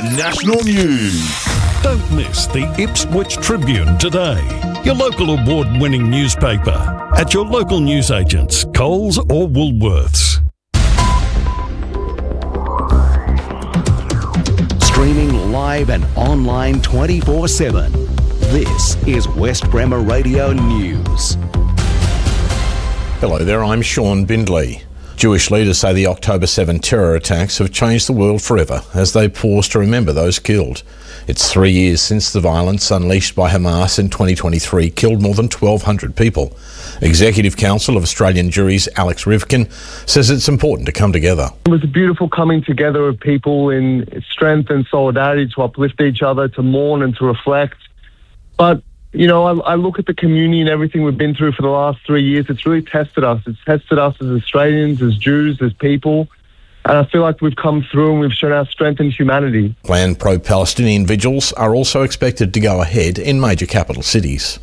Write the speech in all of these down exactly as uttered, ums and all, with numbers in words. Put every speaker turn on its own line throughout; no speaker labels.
National News. Don't miss the Ipswich Tribune today, your local award-winning newspaper, at your local newsagents, Coles or Woolworths.
Streaming live and online twenty-four seven. This is West Bremer Radio News.
Hello there, I'm Sean Bindley. Jewish leaders say the October seventh terror attacks have changed the world forever as they pause to remember those killed. It's three years since the violence unleashed by Hamas in twenty twenty-three killed more than twelve hundred people. Executive Council of Australian Juries Alex Rivkin says it's important to come together.
It was a beautiful coming together of people in strength and solidarity to uplift each other, to mourn and to reflect. But You know, I, I look at the community and everything we've been through for the last three years. It's really tested us. It's tested us as Australians, as Jews, as people. And I feel like we've come through and we've shown our strength and humanity.
Planned pro-Palestinian vigils are also expected to go ahead in major capital cities.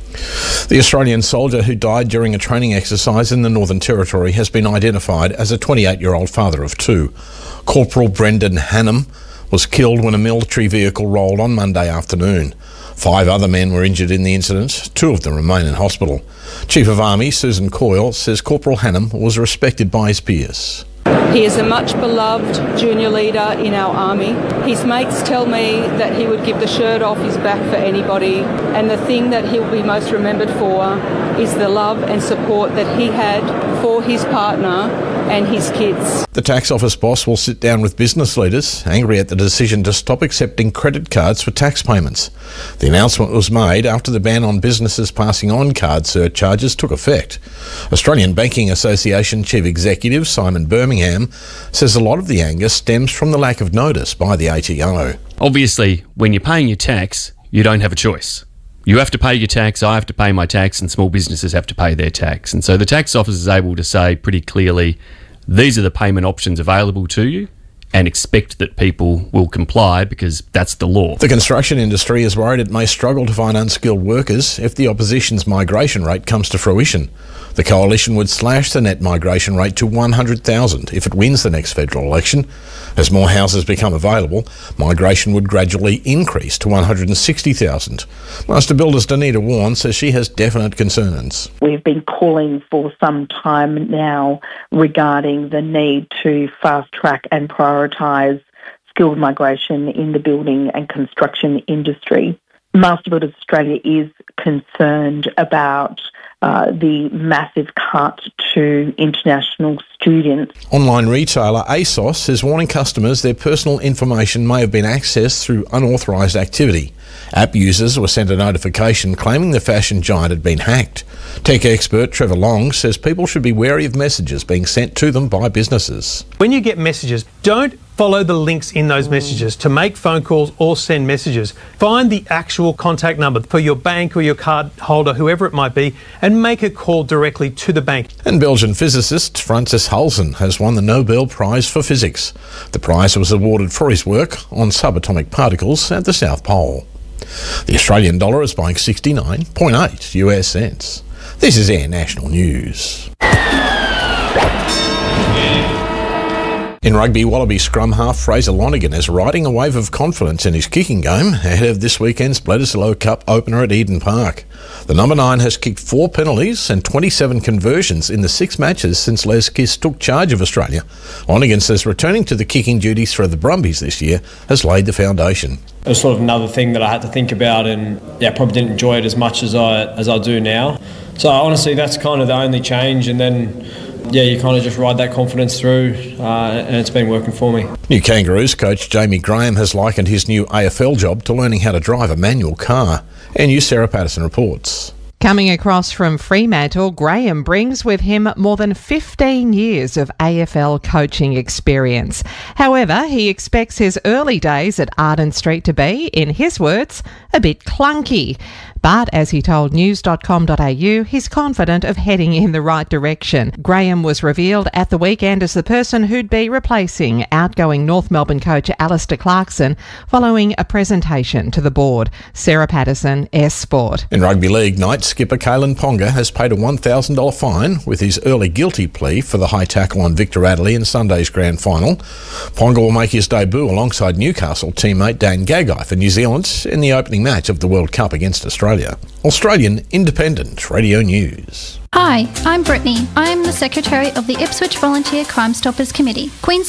The Australian soldier who died during a training exercise in the Northern Territory has been identified as a twenty-eight-year-old father of two. Corporal Brendan Hannam was killed when a military vehicle rolled on Monday afternoon. Five other men were injured in the incident. Two of them remain in hospital. Chief of Army Susan Coyle says Corporal Hannam was respected by his peers.
He is a much beloved junior leader in our army. His mates tell me that he would give the shirt off his back for anybody, and the thing that he'll be most remembered for is the love and support that he had for his partner and his kids.
The tax office boss will sit down with business leaders, angry at the decision to stop accepting credit cards for tax payments. The announcement was made after the ban on businesses passing on card surcharges took effect. Australian Banking Association Chief Executive Simon Birmingham says a lot of the anger stems from the lack of notice by the A T O.
Obviously, when you're paying your tax, you don't have a choice. You have to pay your tax, I have to pay my tax, and small businesses have to pay their tax. And so the tax office is able to say pretty clearly, these are the payment options available to you, and expect that people will comply because that's the law. The construction industry is worried it may struggle to find unskilled workers if the opposition's migration rate comes to fruition. The coalition would slash the net migration rate to one hundred thousand if it wins the next federal election. As more houses become available, migration would gradually increase to one hundred sixty thousand. Master Builders Danita Warren says she has definite concerns.
We've been calling for some time now regarding the need to fast-track and prioritise skilled migration in the building and construction industry. Master Builders Australia is concerned about uh, the massive cut to international students.
Online retailer ASOS is warning customers their personal information may have been accessed through unauthorised activity. App users were sent a notification claiming the fashion giant had been hacked. Tech expert Trevor Long says people should be wary of messages being sent to them by businesses.
When you get messages, don't follow the links in those messages to make phone calls or send messages. Find the actual contact number for your bank or your card holder, whoever it might be, and make a call directly to the bank. And
Belgian physicist Francis Halsen has won the Nobel Prize for Physics. The prize was awarded for his work on subatomic particles at the South Pole. The Australian dollar is buying sixty-nine point eight U S cents. This is Air National News. In rugby, Wallaby scrum half Fraser Lonergan is riding a wave of confidence in his kicking game ahead of this weekend's Bledisloe Cup opener at Eden Park. The number nine has kicked four penalties and twenty-seven conversions in the six matches since Les Kiss took charge of Australia. Lonergan says returning to the kicking duties for the Brumbies this year has laid the foundation.
It was sort of another thing that I had to think about, and yeah, probably didn't enjoy it as much as I as I do now. So honestly, that's kind of the only change, and then yeah, you kind of just ride that confidence through, uh, and it's been working for me.
New Kangaroos coach Jamie Graham has likened his new A F L job to learning how to drive a manual car. And you, Sarah Patterson reports.
Coming across from Fremantle, Graham brings with him more than fifteen years of A F L coaching experience. However, he expects his early days at Arden Street to be, in his words, a bit clunky. But, as he told news dot com dot a u, he's confident of heading in the right direction. Graham was revealed at the weekend as the person who'd be replacing outgoing North Melbourne coach Alistair Clarkson following a presentation to the board. Sarah Patterson, S Sport.
In rugby league, night skipper Kalen Ponga has paid a one thousand dollars fine with his early guilty plea for the high tackle on Victor Adderley in Sunday's grand final. Ponga will make his debut alongside Newcastle teammate Dan Gagai for New Zealand in the opening match of the World Cup against Australia. Australian Independent Radio News.
Hi, I'm Brittany. I'm the Secretary of the Ipswich Volunteer Crime Stoppers Committee. Queens